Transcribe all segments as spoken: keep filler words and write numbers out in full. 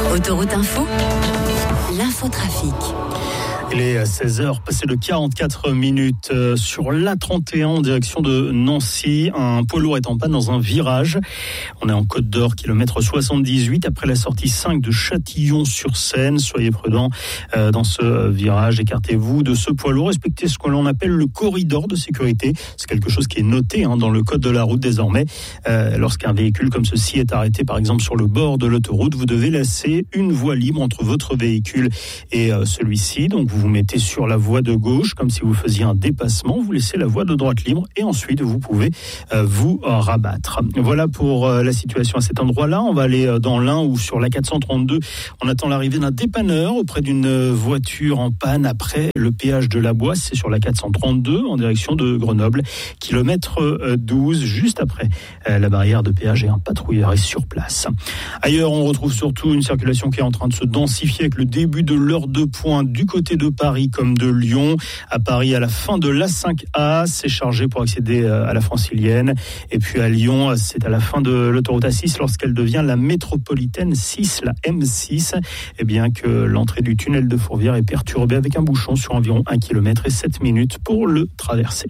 Autoroute Info, l'infotrafic. Il est seize heures, passé de quarante-quatre minutes sur l'A trente et un en direction de Nancy. Un poids lourd est en panne dans un virage. On est en Côte d'Or, kilomètre soixante-dix-huit, après la sortie cinq de Châtillon-sur-Seine. Soyez prudents dans ce virage. Écartez-vous de ce poids lourd. Respectez ce que l'on appelle le corridor de sécurité. C'est quelque chose qui est noté hein, dans le code de la route désormais. Euh, lorsqu'un véhicule comme ceci est arrêté, par exemple, sur le bord de l'autoroute, vous devez laisser une voie libre entre votre véhicule et euh, celui-ci. Donc, vous vous mettez sur la voie de gauche, comme si vous faisiez un dépassement. Vous laissez la voie de droite libre et ensuite, vous pouvez euh, vous euh, rabattre. Voilà pour euh, la situation à cet endroit-là. On va aller euh, dans l'Ain où sur la quatre cent trente-deux, on attend l'arrivée d'un dépanneur auprès d'une voiture en panne après le péage de la Boisse. C'est sur la quatre cent trente-deux en direction de Grenoble, kilomètre douze, juste après euh, la barrière de péage et un patrouilleur est sur place. Ailleurs, on retrouve surtout une circulation qui est en train de se densifier avec le début de l'heure de pointe du côté de Paris comme de Lyon. À Paris, à la fin de l'A cinq A, c'est chargé pour accéder à la Francilienne. Et puis à Lyon, c'est à la fin de l'autoroute A six lorsqu'elle devient la métropolitaine six, la M six. Et bien que l'entrée du tunnel de Fourvière est perturbée avec un bouchon sur environ un kilomètre et sept minutes pour le traverser.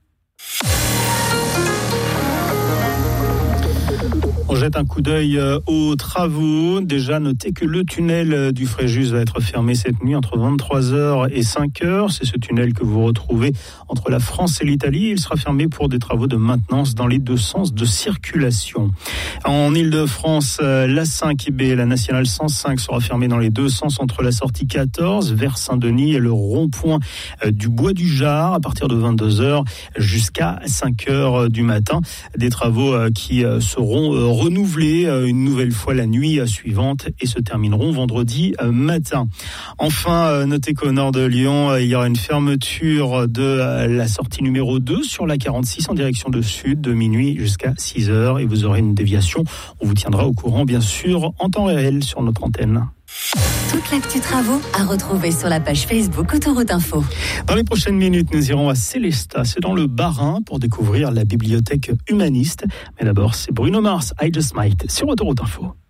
On jette un coup d'œil aux travaux. Déjà, notez que le tunnel du Fréjus va être fermé cette nuit entre vingt-trois heures et cinq heures. C'est ce tunnel que vous retrouvez entre la France et l'Italie. Il sera fermé pour des travaux de maintenance dans les deux sens de circulation. En Île-de-France, l'A cinq B, la nationale cent cinq, sera fermée dans les deux sens entre la sortie quatorze vers Saint-Denis et le rond-point du Bois du Jard à partir de vingt-deux heures jusqu'à cinq heures du matin. Des travaux qui seront renouvelés une nouvelle fois la nuit suivante et se termineront vendredi matin. Enfin, notez qu'au nord de Lyon, il y aura une fermeture de la sortie numéro deux sur la quarante-six en direction de sud de minuit jusqu'à six heures et vous aurez une déviation. On vous tiendra au courant, bien sûr, en temps réel sur notre antenne. Toute l'actu travaux à retrouver sur la page Facebook Autoroute Info. Dans les prochaines minutes, nous irons à Célestat, c'est dans le Bas-Rhin, pour découvrir la bibliothèque humaniste. Mais d'abord, c'est Bruno Mars, I Just Might, sur Autoroute Info.